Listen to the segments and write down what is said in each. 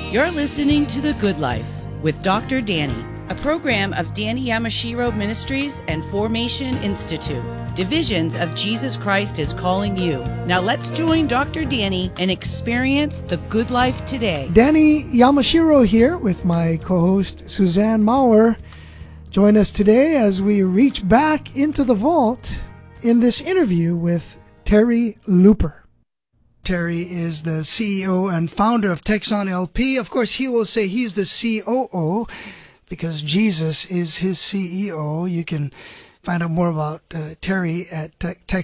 You're listening to The Good Life with Dr. Danny, a program of Danny Yamashiro Ministries and Formation Institute. Divisions of Jesus Christ is calling you. Now let's join Dr. Danny and experience the good life today. Danny Yamashiro here with my co-host Suzanne Maurer. Join us today as we reach back into the vault in this interview with Terry Looper. Terry is the CEO and founder of Texon LP. Of course, he will say he's the COO because Jesus is his CEO. You can find out more about Terry at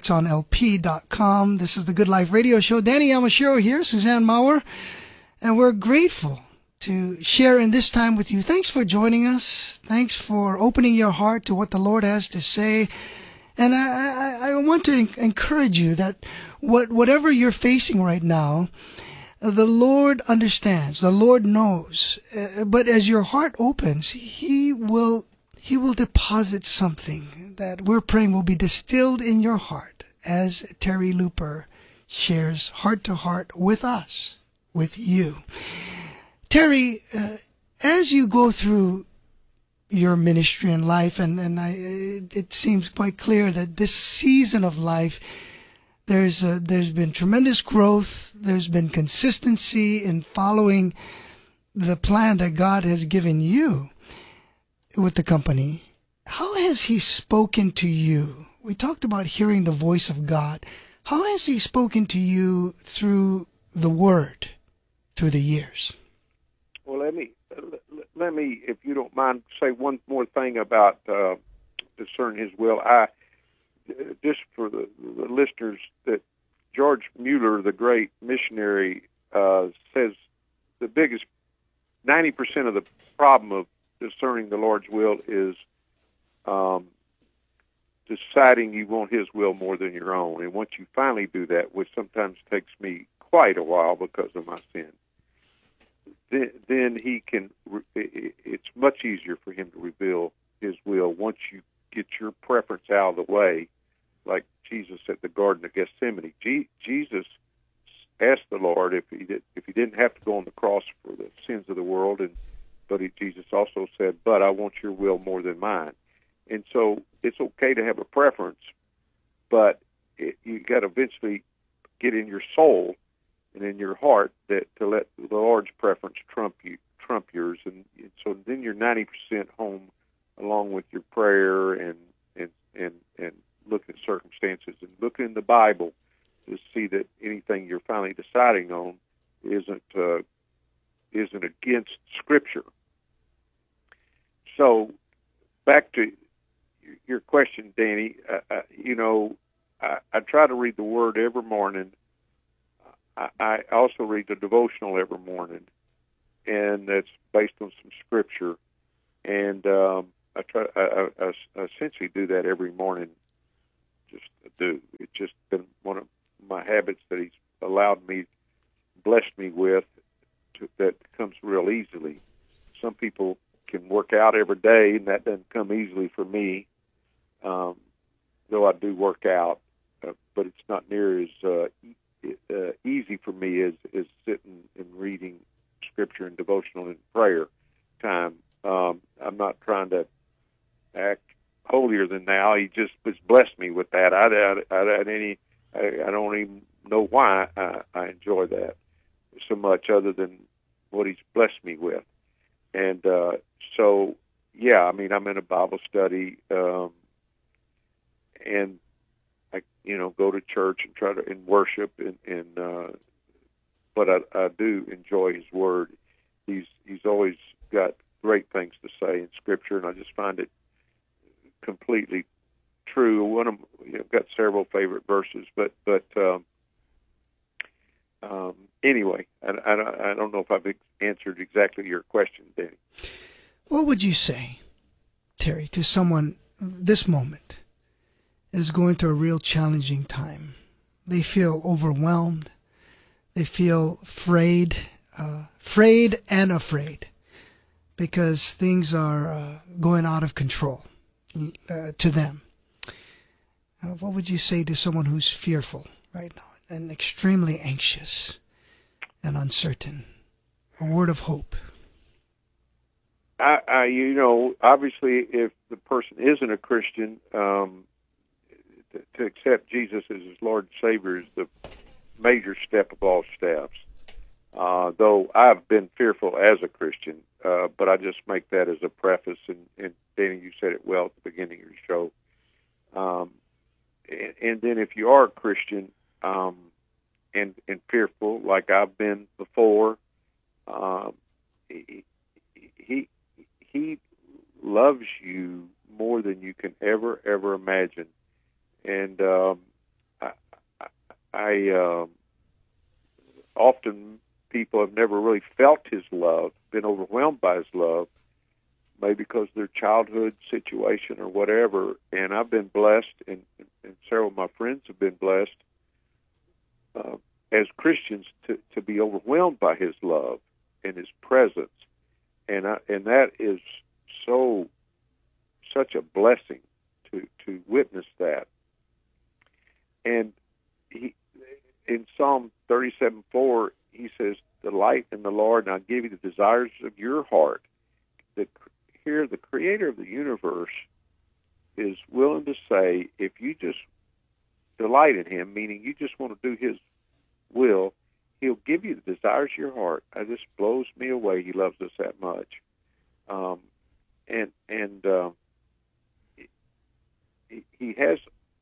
texonlp.com. This is the Good Life Radio Show. Danny Yamashiro here, Suzanne Maurer, and we're grateful to share in this time with you. Thanks for joining us. Thanks for opening your heart to what the Lord has to say. And I want to encourage you that whatever you're facing right now, the Lord understands. The Lord knows. But as your heart opens, He will deposit something that we're praying will be distilled in your heart as Terry Looper shares heart to heart with us, with you. Terry, as you go through your ministry and life, it seems quite clear that this season of life, there's been tremendous growth. There's been consistency in following the plan that God has given you with the company. How has He spoken to you? We talked about hearing the voice of God. How has He spoken to you through the Word, through the years? Well, let me, if you don't mind, say one more thing about discerning His will. Just for the listeners, that George Mueller, the great missionary, says the biggest 90% of the problem of discerning the Lord's will is deciding you want His will more than your own. And once you finally do that, which sometimes takes me quite a while because of my sin, then He can. It's much easier for Him to reveal His will once you get your preference out of the way, like Jesus at the Garden of Gethsemane. Jesus asked the Lord if he didn't have to go on the cross for the sins of the world, but Jesus also said, "But I want your will more than mine." And so it's okay to have a preference, but you got to eventually get in your soul and in your heart that to let the Lord's preference trump yours, and so then you're 90% home, along with your prayer and looking at circumstances and looking in the Bible to see that anything you're finally deciding on isn't against Scripture. So back to your question, Danny. I try to read the Word every morning. I also read the devotional every morning, and that's based on some Scripture. And I essentially do that every morning. Just do. It's just been one of my habits that He's blessed me with, that comes real easily. Some people can work out every day, and that doesn't come easily for me. Though I do work out, but it's not near as easy for me as sitting and reading Scripture and devotional and prayer time. I'm not trying to act holier than thou. He just has blessed me with that. I don't even know why I enjoy that so much, other than what He's blessed me with. And so, yeah, I mean, I'm in a Bible study, and I, go to church and try to worship, but I do enjoy His Word. He's always got great things to say in Scripture, and I just find it completely true. I've got several favorite verses, but anyway, I don't know if I've answered exactly your question, Danny. What would you say, Terry, to someone this moment is going through a real challenging time? They feel overwhelmed. They feel afraid and afraid because things are going out of control to them. What would you say to someone who's fearful right now and extremely anxious and uncertain? a word of hope? Obviously, if the person isn't a Christian, to accept Jesus as his Lord and Savior is the major step of all steps. Though I've been fearful as a Christian, but I just make that as a preface. And Danny, you said it well at the beginning of your show. And then if you are a Christian and fearful, like I've been before, he loves you more than you can ever imagine. And I often people have never really felt his love, been overwhelmed by his love, maybe because of their childhood situation or whatever. And I've been blessed, and several of my friends have been blessed as Christians to be overwhelmed by his love and his presence. And that is such a blessing to witness that. And he, in Psalm 37:4, he says, "Delight in the Lord, and I'll give you the desires of your heart." Here, the Creator of the universe is willing to say, if you just delight in Him, meaning you just want to do His will, He'll give you the desires of your heart. It just blows me away. He loves us that much, He has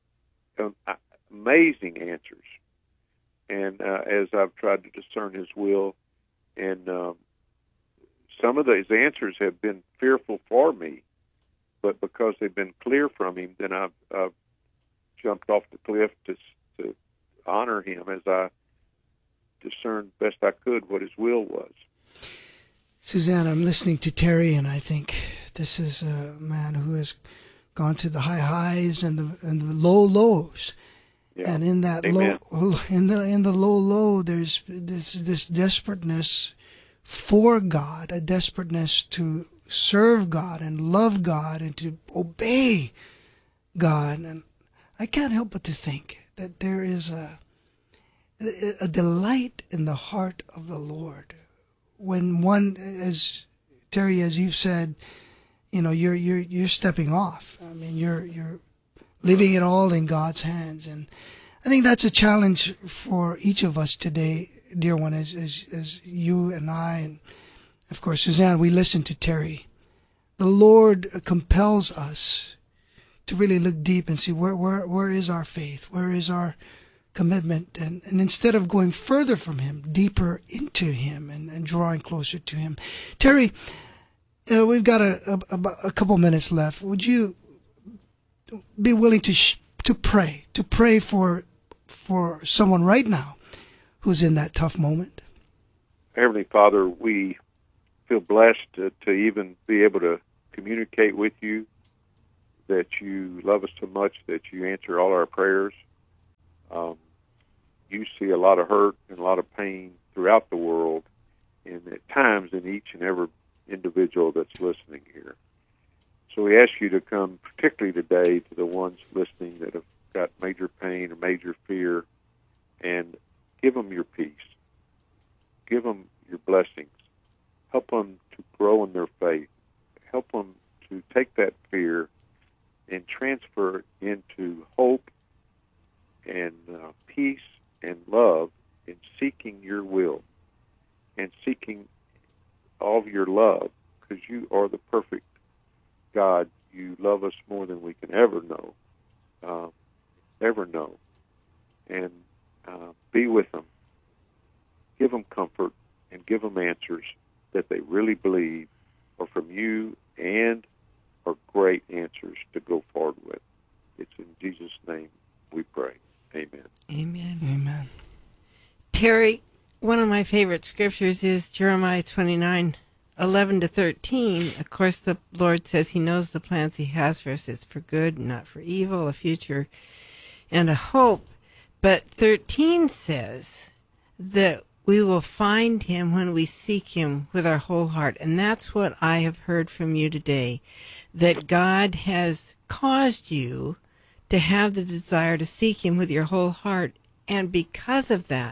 amazing answers. And as I've tried to discern His will, and some of those answers have been fearful for me, but because they've been clear from Him, then I've jumped off the cliff to honor Him as I discerned best I could what His will was. Suzanne, I'm listening to Terry, and I think this is a man who has gone to the high highs and the low lows. Yeah. And in that in the low, there's this desperateness for God, a desperateness to serve God and love God and to obey God. And I can't help but to think that there is a delight in the heart of the Lord when one, as Terry, as you've said, you're stepping off. I mean, you're leaving it all in God's hands. And I think that's a challenge for each of us today, dear one, as you and I, and of course, Suzanne, we listen to Terry. The Lord compels us to really look deep and see where is our faith, where is our commitment, and instead of going further from Him, deeper into Him and drawing closer to Him. Terry, we've got a couple minutes left. Would you be willing to pray for someone right now who's in that tough moment? Heavenly Father, we feel blessed to even be able to communicate with you, that you love us so much that you answer all our prayers. You see a lot of hurt and a lot of pain throughout the world, and at times in each and every individual that's listening here. So we ask you to come particularly today to the ones listening that have got major pain or major fear, and give them your peace. Give them your blessings. Help them to grow in their faith. Help them to take that fear and transfer it into hope and peace and love in seeking your will and seeking all of your love, because you are the perfect God. You love us more than we can ever know. And be with them. Give them comfort and give them answers that they really believe are from you and are great answers to go forward with. It's in Jesus' name we pray. Amen. Amen. Amen. Terry, one of my favorite scriptures is Jeremiah 29:11-13. Of course, the Lord says He knows the plans He has for us. It's for good, not for evil, a future and a hope. But 13 says that we will find Him when we seek Him with our whole heart. And that's what I have heard from you today, that God has caused you to have the desire to seek Him with your whole heart. And because of that,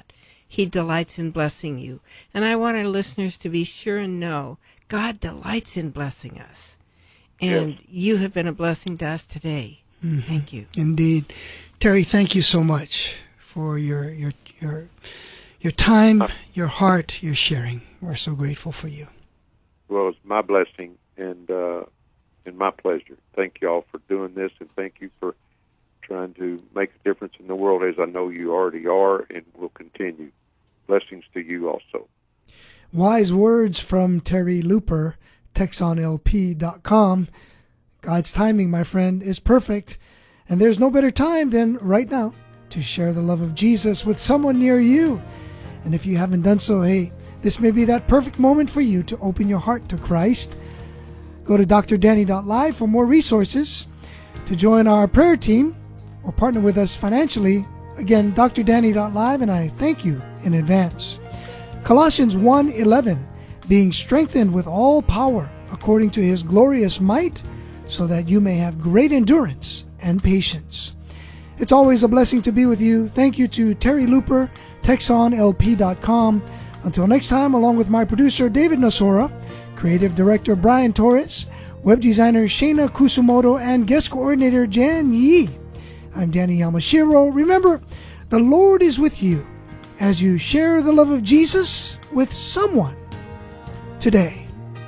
He delights in blessing you. And I want our listeners to be sure and know God delights in blessing us. And Yes. you have been a blessing to us today. Mhm. Thank you. Indeed. Terry, thank you so much for your time, your heart, your sharing. We're so grateful for you. Well, it's my blessing and my pleasure. Thank you all for doing this, and thank you for trying to make a difference in the world, as I know you already are and will continue. Blessings to you also. Wise words from Terry Looper, TexonLP.com. God's timing, my friend, is perfect. And there's no better time than right now to share the love of Jesus with someone near you. And if you haven't done so, hey, this may be that perfect moment for you to open your heart to Christ. Go to drdanny.live for more resources. To join our prayer team or partner with us financially, again, drdanny.live, and I thank you in advance. Colossians 1:11, being strengthened with all power according to his glorious might, so that you may have great endurance and patience. It's always a blessing to be with you. Thank you to Terry Looper, TexonLP.com. Until next time, along with my producer David Nosora, creative director Brian Torres, web designer Shayna Kusumoto, and guest coordinator Jan Yi, I'm Danny Yamashiro. Remember, the Lord is with you as you share the love of Jesus with someone today.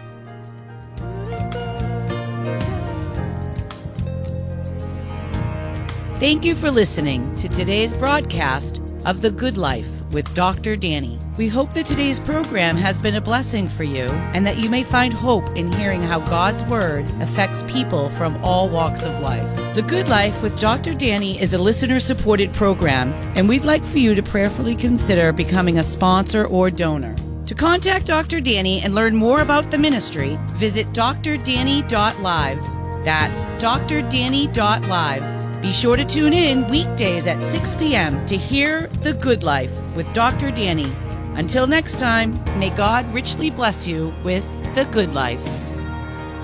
Thank you for listening to today's broadcast of The Good Life with Dr. Danny. We hope that today's program has been a blessing for you and that you may find hope in hearing how God's Word affects people from all walks of life. The Good Life with Dr. Danny is a listener-supported program, and we'd like for you to prayerfully consider becoming a sponsor or donor. To contact Dr. Danny and learn more about the ministry, visit drdanny.live. That's drdanny.live. Be sure to tune in weekdays at 6 p.m. to hear The Good Life with Dr. Danny. Until next time, may God richly bless you with The Good Life.